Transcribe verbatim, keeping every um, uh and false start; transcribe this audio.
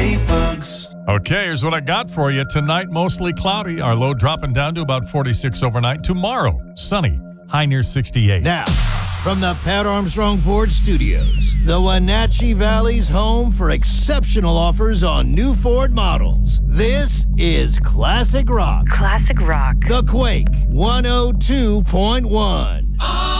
Ladybugs. Okay, here's what I got for you. Tonight, mostly cloudy. Our low dropping down to about forty-six overnight. Tomorrow, sunny, high near sixty-eight. Now, from the Pat Armstrong Ford Studios, the Wenatchee Valley's home for exceptional offers on new Ford models. This is Classic Rock. Classic Rock. The Quake one oh two point one.